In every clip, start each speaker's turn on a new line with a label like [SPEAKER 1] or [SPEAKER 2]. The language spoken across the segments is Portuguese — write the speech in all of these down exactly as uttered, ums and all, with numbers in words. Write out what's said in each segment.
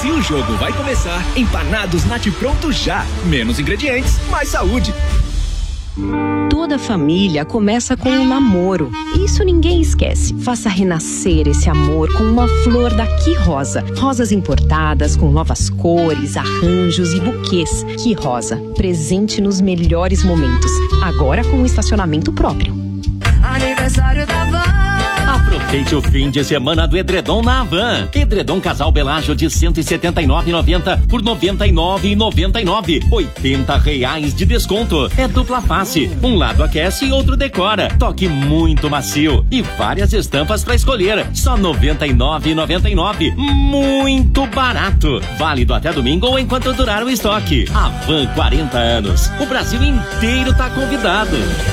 [SPEAKER 1] Se o jogo vai começar, empanados Nati Pronto já. Menos ingredientes, mais saúde.
[SPEAKER 2] Toda família começa com um namoro. Isso ninguém esquece. Faça renascer esse amor com uma flor da Que Rosa. Rosas importadas com novas cores, arranjos e buquês. Que Rosa, presente nos melhores momentos. Agora com um estacionamento próprio.
[SPEAKER 3] Aniversário da Van.
[SPEAKER 4] Aproveite o fim de semana do edredom na Havan. Edredom casal Belágio de cento e setenta e nove reais e noventa centavos por noventa e nove reais e noventa e nove centavos. oitenta reais de desconto. É dupla face. Um lado aquece e outro decora. Toque muito macio. E várias estampas para escolher. Só noventa e nove reais e noventa e nove centavos. Muito barato. Válido até domingo ou enquanto durar o estoque. Havan, quarenta anos. O Brasil inteiro tá convidado.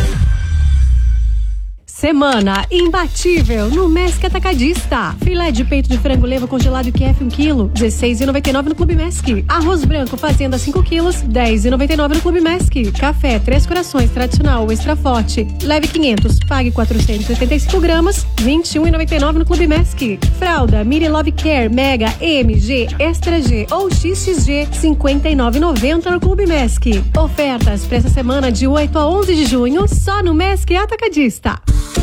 [SPEAKER 5] Semana imbatível no Mesc Atacadista. Filé de peito de frango leva congelado Q F um quilo, dezesseis reais e noventa e nove centavos no Clube Mesc. Arroz branco Fazenda cinco quilos, dez reais e noventa e nove centavos no Clube Mesc. Café Três Corações tradicional ou extra forte, leve quinhentos, pague quatrocentos e oitenta e cinco gramas, vinte e um reais e noventa e nove centavos no Clube Mesc. Fralda Miri Love Care Mega E M G Extra G ou X X G, cinquenta e nove reais e noventa centavos no Clube Mesc. Ofertas para essa semana de oito a onze de junho só no Mesc Atacadista.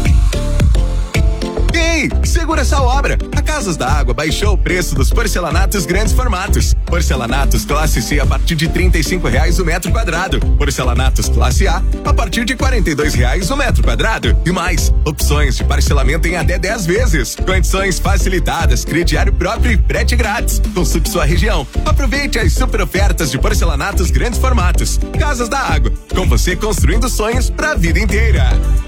[SPEAKER 6] Ei, segura essa obra! A Casas da Água baixou o preço dos porcelanatos grandes formatos. Porcelanatos classe C a partir de trinta e cinco reais o metro quadrado. Porcelanatos classe A a partir de quarenta e dois reais o metro quadrado. E mais, opções de parcelamento em até dez vezes. Condições facilitadas, crediário próprio e frete grátis. Consulte sua região. Aproveite as super ofertas de porcelanatos grandes formatos. Casas da Água, com você construindo sonhos pra vida inteira.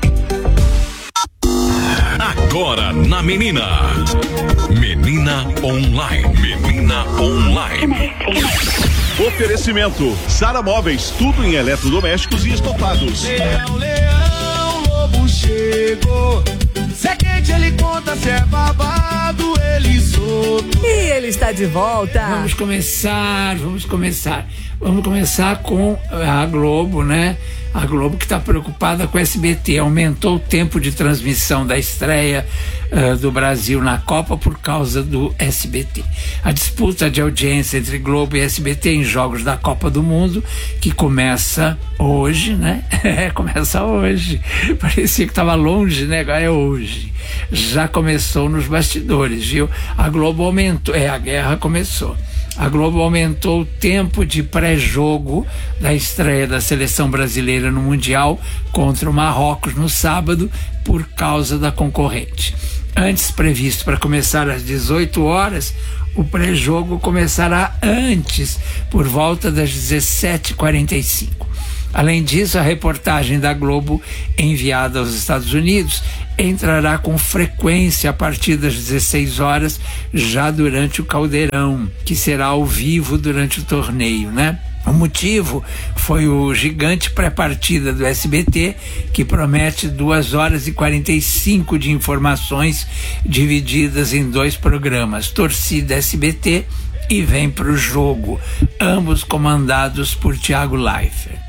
[SPEAKER 7] Agora na Menina. Menina Online. Menina Online.
[SPEAKER 8] Oferecimento Sara Móveis, tudo em eletrodomésticos e estofados.
[SPEAKER 3] Leão, leão, lobo chegou. Se é quente ele conta, se é babado ele solto.
[SPEAKER 9] E ele está de volta.
[SPEAKER 10] Vamos começar, vamos começar. Vamos começar com a Globo, né? A Globo que está preocupada com o S B T. Aumentou o tempo de transmissão da estreia uh, do Brasil na Copa por causa do S B T. A disputa de audiência entre Globo e S B T em jogos da Copa do Mundo, que começa hoje, né? É, começa hoje. Parecia que estava longe, né? Agora é hoje. Já começou nos bastidores, viu? A Globo aumentou, é, a guerra começou. A Globo aumentou o tempo de pré-jogo da estreia da seleção brasileira no Mundial contra o Marrocos no sábado por causa da concorrente. Antes previsto para começar às dezoito horas, o pré-jogo começará antes, por volta das dezessete e quarenta e cinco. Além disso, a reportagem da Globo enviada aos Estados Unidos entrará com frequência a partir das dezesseis horas, já durante o Caldeirão, que será ao vivo durante o torneio, né? O motivo foi o gigante pré-partida do S B T, que promete duas horas e quarenta e cinco de informações divididas em dois programas, Torcida S B T e Vem Pro Jogo, ambos comandados por Thiago Leifert.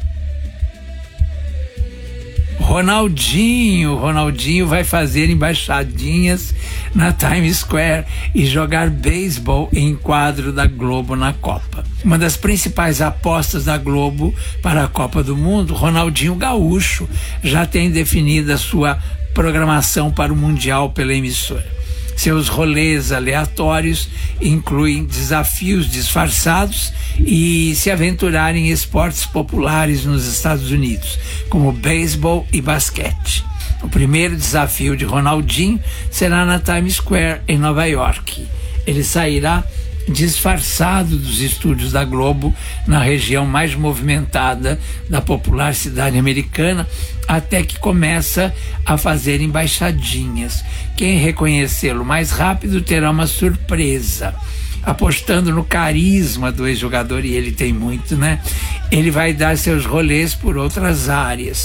[SPEAKER 10] Ronaldinho, Ronaldinho vai fazer embaixadinhas na Times Square e jogar beisebol em quadro da Globo na Copa. Uma das principais apostas da Globo para a Copa do Mundo, Ronaldinho Gaúcho, já tem definida a sua programação para o Mundial pela emissora. Seus rolês aleatórios incluem desafios disfarçados e se aventurar em esportes populares nos Estados Unidos, como beisebol e basquete. O primeiro desafio de Ronaldinho será na Times Square, em Nova York. Ele sairá disfarçado dos estúdios da Globo na região mais movimentada da popular cidade americana, até que começa a fazer embaixadinhas. Quem reconhecê-lo mais rápido terá uma surpresa. Apostando no carisma do ex-jogador, e ele tem muito, né? Ele vai dar seus rolês por outras áreas.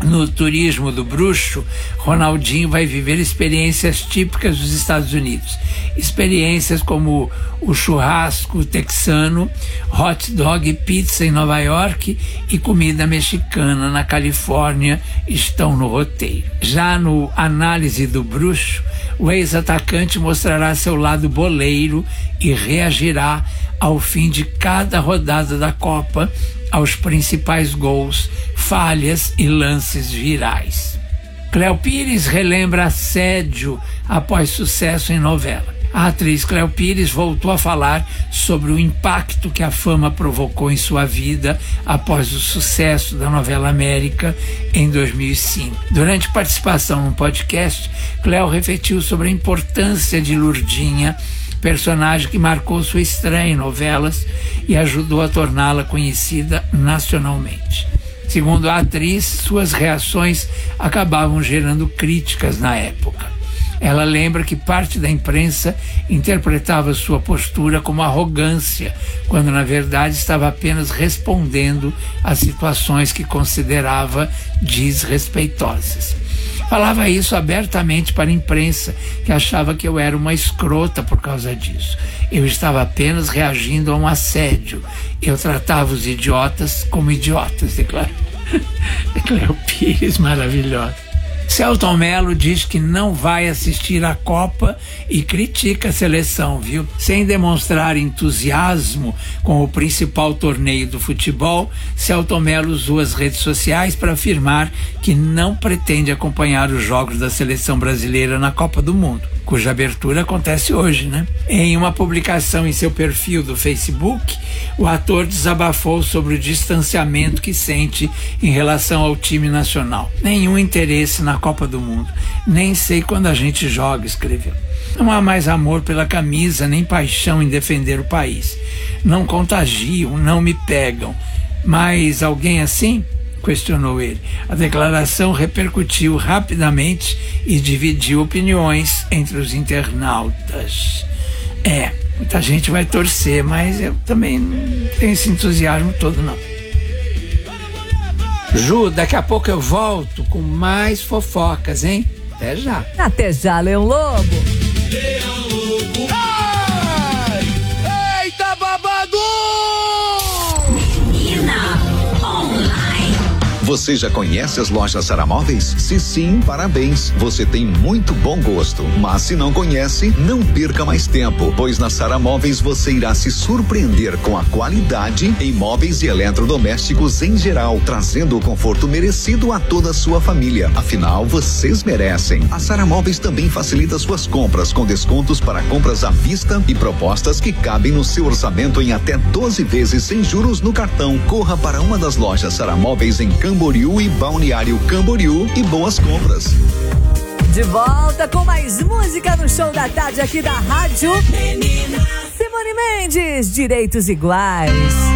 [SPEAKER 10] No turismo do bruxo, Ronaldinho vai viver experiências típicas dos Estados Unidos. Experiências como o churrasco texano, hot dog e pizza em Nova York e comida mexicana na Califórnia estão no roteiro. Já no Análise do Bruxo, o ex-atacante mostrará seu lado boleiro e reagirá ao fim de cada rodada da Copa aos principais gols, falhas e lances virais. Cléo Pires relembra assédio após sucesso em novela. A atriz Cléo Pires voltou a falar sobre o impacto que a fama provocou em sua vida após o sucesso da novela América em dois mil e cinco. Durante participação num podcast, Cléo refletiu sobre a importância de Lurdinha, personagem que marcou sua estreia em novelas e ajudou a torná-la conhecida nacionalmente. Segundo a atriz, suas reações acabavam gerando críticas na época. Ela lembra que parte da imprensa interpretava sua postura como arrogância, quando na verdade estava apenas respondendo a situações que considerava desrespeitosas. Falava isso abertamente para a imprensa, que achava que eu era uma escrota por causa disso. Eu estava apenas reagindo a um assédio. Eu tratava os idiotas como idiotas, declarou. Cléo Pires, maravilhosa. Selton Mello diz que não vai assistir à Copa e critica a seleção, viu? Sem demonstrar entusiasmo com o principal torneio do futebol, Selton Mello usou as redes sociais para afirmar que não pretende acompanhar os jogos da seleção brasileira na Copa do Mundo, cuja abertura acontece hoje, né? Em uma publicação em seu perfil do Facebook, o ator desabafou sobre o distanciamento que sente em relação ao time nacional. Nenhum interesse na Copa do Mundo. Nem sei quando a gente joga, escreveu. Não há mais amor pela camisa, nem paixão em defender o país. Não contagiam, não me pegam. Mas alguém assim? Questionou ele. A declaração repercutiu rapidamente e dividiu opiniões entre os internautas. É, muita gente vai torcer, mas eu também não tenho esse entusiasmo todo, não. Ju, daqui a pouco eu volto com mais fofocas, hein? Até já.
[SPEAKER 9] Até já, Leão Lobo.
[SPEAKER 3] Leão Lobo. Ai! Eita, babado!
[SPEAKER 11] Você já conhece as lojas Sara Móveis? Se sim, parabéns. Você tem muito bom gosto. Mas se não conhece, não perca mais tempo, pois na Sara Móveis você irá se surpreender com a qualidade em móveis e eletrodomésticos em geral, trazendo o conforto merecido a toda a sua família. Afinal, vocês merecem. A Sara Móveis também facilita suas compras com descontos para compras à vista e propostas que cabem no seu orçamento em até doze vezes sem juros no cartão. Corra para uma das lojas Sara Móveis em Camboriú e Balneário Camboriú e boas compras.
[SPEAKER 9] De volta com mais música no Show da Tarde aqui da Rádio Menina. Simone Mendes, Direitos Iguais.